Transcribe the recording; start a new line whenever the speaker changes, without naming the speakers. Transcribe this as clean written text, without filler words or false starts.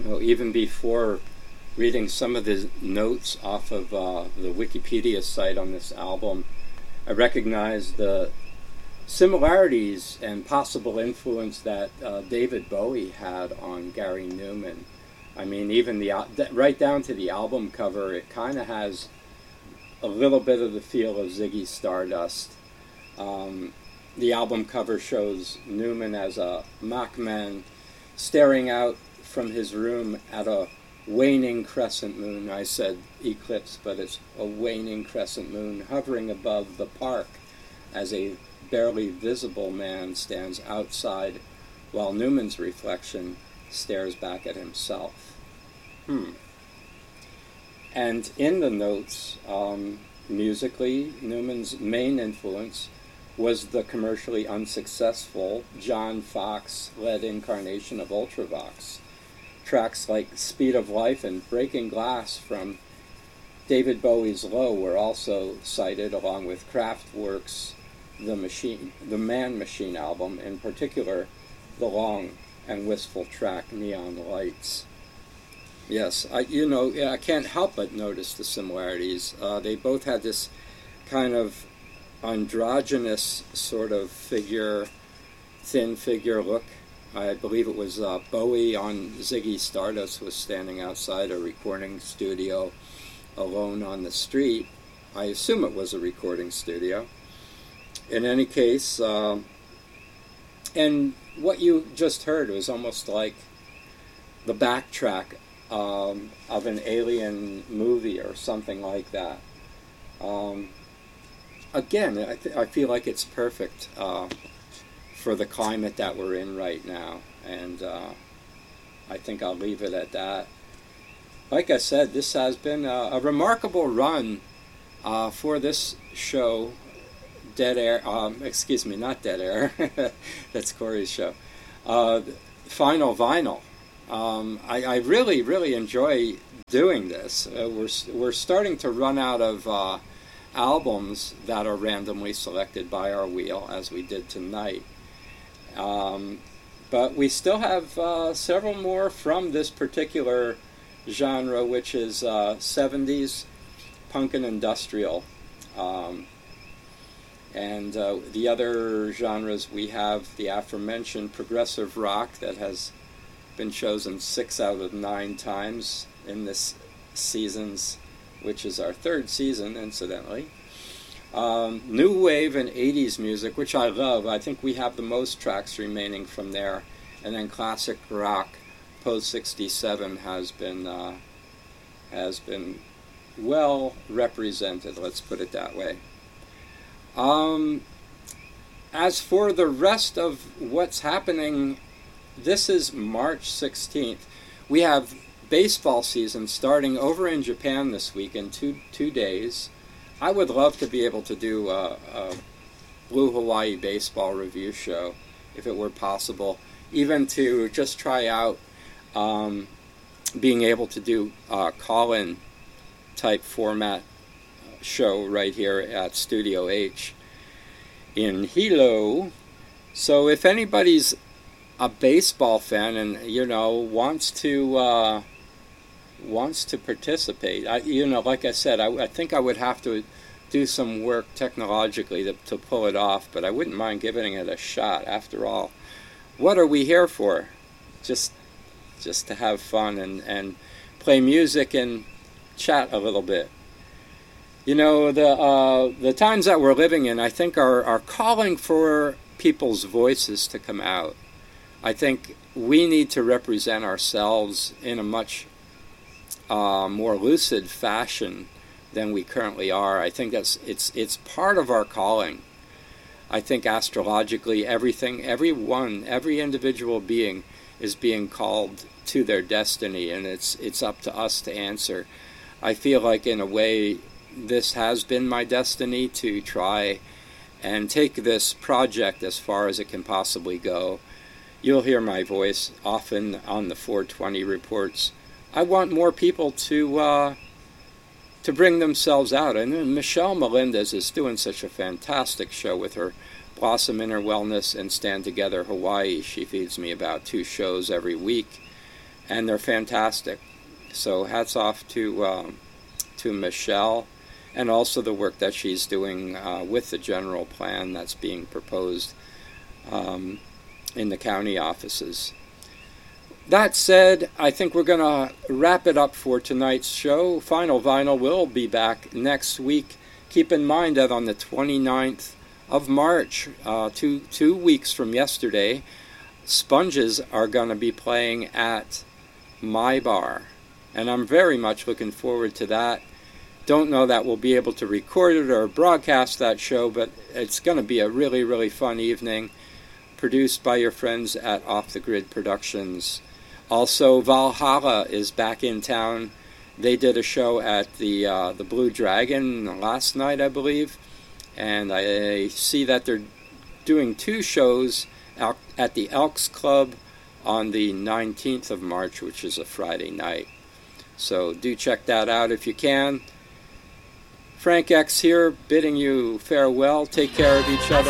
even before reading some of the notes off of the Wikipedia site on this album, I recognized the similarities and possible influence that David Bowie had on Gary Numan. I mean, even right down to the album cover, it kind of has a little bit of the feel of Ziggy Stardust. The album cover shows Numan as a mock man staring out from his room at a waning crescent moon. I said eclipse, but it's a waning crescent moon hovering above the park as a barely visible man stands outside while Numan's reflection stares back at himself. And in the notes, musically, Numan's main influence was the commercially unsuccessful John Foxx-led incarnation of Ultravox. Tracks like Speed of Life and Breaking Glass from David Bowie's Low were also cited, along with Kraftwerk's The Man Machine album, in particular the long and wistful track Neon Lights. Yes, I can't help but notice the similarities. They both had this kind of androgynous sort of thin figure look. I believe it was Bowie on Ziggy Stardust was standing outside a recording studio alone on the street. I assume it was a recording studio. In any case, and what you just heard was almost like the backtrack of an alien movie or something like that. Again, I feel like it's perfect for the climate that we're in right now, and I think I'll leave it at that. Like I said, this has been a remarkable run for this show, Dead Air, not Dead Air, that's Corey's show, Final Vinyl. I really, really enjoy doing this. We're starting to run out of albums that are randomly selected by our wheel, as we did tonight. But we still have several more from this particular genre, which is 70s punk and industrial. And the other genres, we have the aforementioned progressive rock that has been chosen 6 out of 9 times in this season's, which is our 3rd season, incidentally. New wave and 80s music, which I love. I think we have the most tracks remaining from there. And then classic rock, post 67 has been well represented. Let's put it that way. As for the rest of what's happening, this is March 16th. We have baseball season starting over in Japan this week in two days. I would love to be able to do a Blue Hawaii baseball review show, if it were possible, even to just try out being able to do a call-in type format show right here at Studio H in Hilo. So if anybody's a baseball fan and wants to participate, like I said, I think I would have to do some work technologically to pull it off, but I wouldn't mind giving it a shot. After all, what are we here for? Just to have fun and play music and chat a little bit. The times that we're living in, I think, are calling for people's voices to come out. I think we need to represent ourselves in a much more lucid fashion than we currently are. I think it's part of our calling. I think astrologically, every individual being is being called to their destiny, and it's up to us to answer. I feel like, in a way, this has been my destiny to try and take this project as far as it can possibly go. You'll hear my voice often on the 420 reports. I want more people to bring themselves out. And Michelle Melendez is doing such a fantastic show with her Blossom Inner Wellness and Stand Together Hawaii. She feeds me about 2 shows every week. and they're fantastic. So hats off to Michelle, and also the work that she's doing with the general plan that's being proposed in the county offices. That said, I think we're going to wrap it up for tonight's show. Final Vinyl will be back next week. Keep in mind that on the 29th of March, 2 weeks from yesterday, Sponges are going to be playing at my bar, and I'm very much looking forward to that. Don't know that we'll be able to record it or broadcast that show, but it's going to be a really, really fun evening, produced by your friends at Off the Grid Productions. Also, Valhalla is back in town. They did a show at the Blue Dragon last night, I believe, and I see that they're doing 2 shows at the Elks Club on the 19th of March, which is a Friday night. So do check that out if you can. Frank X here, bidding you farewell. Take care of each other.